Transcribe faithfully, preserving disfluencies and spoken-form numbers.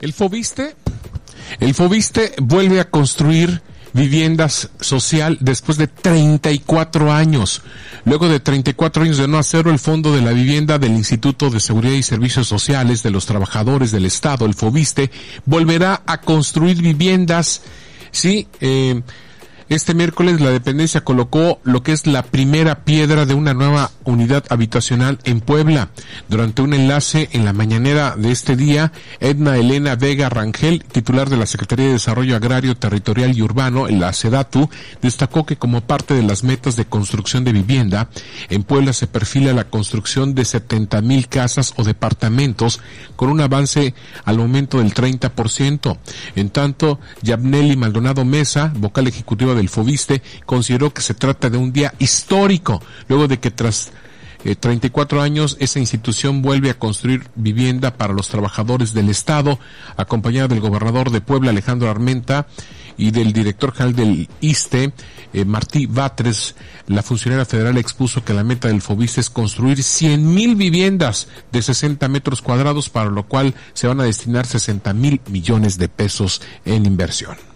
El Foviste, el Foviste vuelve a construir viviendas social después de treinta y cuatro años. Luego de treinta y cuatro años de no hacerlo, el Fondo de la Vivienda del Instituto de Seguridad y Servicios Sociales de los Trabajadores del Estado, el Foviste, volverá a construir viviendas. Sí, eh, este miércoles la dependencia colocó lo que es la primera piedra de una nueva unidad habitacional en Puebla. Durante un enlace en la mañanera de este día, Edna Elena Vega Rangel, titular de la Secretaría de Desarrollo Agrario, Territorial y Urbano, en la SEDATU, destacó que como parte de las metas de construcción de vivienda, en Puebla se perfila la construcción de setenta mil casas o departamentos con un avance al momento del treinta por ciento. En tanto, Yabneli Maldonado Mesa, vocal ejecutiva del Foviste, consideró que se trata de un día histórico, luego de que tras eh, treinta y cuatro años esa institución vuelve a construir vivienda para los trabajadores del Estado, acompañada del gobernador de Puebla, Alejandro Armenta, y del director general del ISSSTE, eh, Martí Batres. La funcionaria federal expuso que la meta del Foviste es construir cien mil viviendas de sesenta metros cuadrados, para lo cual se van a destinar sesenta mil millones de pesos en inversión.